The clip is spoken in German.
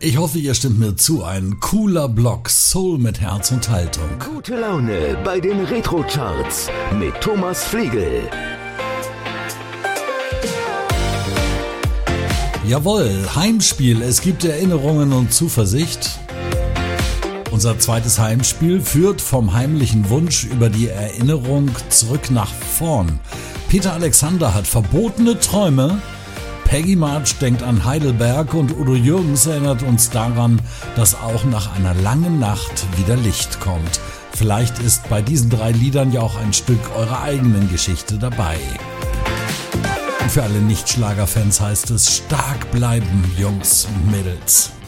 Ich hoffe, ihr stimmt mir zu. Ein cooler Block Soul mit Herz und Haltung. Gute Laune bei den Retro-Charts mit Thomas Flegel. Jawohl, Heimspiel. Es gibt Erinnerungen und Zuversicht. Unser zweites Heimspiel führt vom heimlichen Wunsch über die Erinnerung zurück nach vorn. Peter Alexander hat verbotene Träume. Peggy March denkt an Heidelberg und Udo Jürgens erinnert uns daran, dass auch nach einer langen Nacht wieder Licht kommt. Vielleicht ist bei diesen 3 Liedern ja auch ein Stück eurer eigenen Geschichte dabei. Und für alle Nicht-Schlager-Fans heißt es: stark bleiben, Jungs und Mädels.